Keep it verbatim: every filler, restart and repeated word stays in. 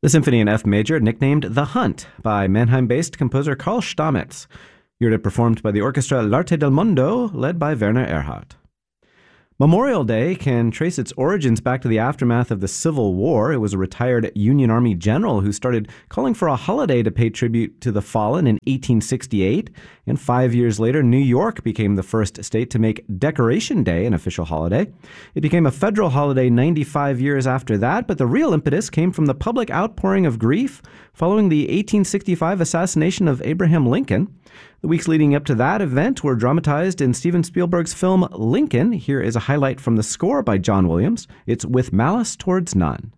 The symphony in F major, nicknamed The Hunt by Mannheim-based composer Karl Stamitz. You heard it performed by the orchestra L'Arte del Mondo, led by Werner Erhardt. Memorial Day can trace its origins back to the aftermath of the Civil War. It was a retired Union Army general who started calling for a holiday to pay tribute to the fallen in eighteen sixty-eight. And five years later, New York became the first state to make Decoration Day an official holiday. It became a federal holiday ninety-five years after that, but the real impetus came from the public outpouring of grief following the eighteen sixty-five assassination of Abraham Lincoln. The weeks leading up to that event were dramatized in Steven Spielberg's film Lincoln. Here is a highlight from the score by John Williams. It's With Malice Towards None.